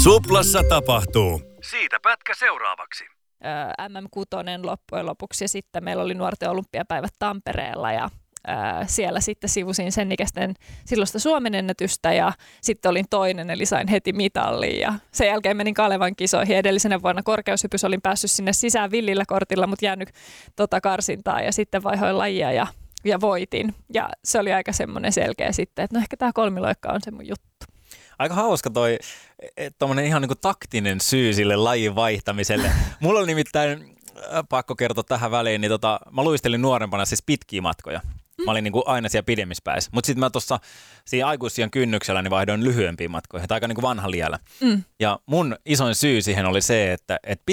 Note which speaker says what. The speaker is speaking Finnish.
Speaker 1: Suplassa tapahtuu. Siitä pätkä seuraavaksi.
Speaker 2: MM6 loppujen lopuksi ja sitten meillä oli nuorten olympiapäivät Tampereella ja siellä sitten sivusin sen ikäisten silloista Suomen ennätystä ja sitten olin toinen, eli sain heti mitallin ja sen jälkeen menin Kalevan kisoihin. Edellisenä vuonna korkeushypys olin päässyt sinne sisään villillä kortilla, mutta jäänyt karsintaa ja sitten vaihoin lajia ja voitin. Ja se oli aika semmoinen selkeä sitten, että no ehkä tämä kolmiloikka on se mun juttu.
Speaker 3: Aika hauska tommonen ihan niinku taktinen syy sille lajin vaihtamiselle. Mulla oli nimittäin, pakko kertoa tähän väliin, niin mä luistelin nuorempana siis pitkiä matkoja. Mä olin niinku aina siellä pidemmissä päissä. Mutta sitten mä tuossa siinä aikuisiän kynnyksellä niin vaihdoin lyhyempiin matkoihin, tai aika niinku vanha liellä. Ja mun isoin syy siihen oli se, että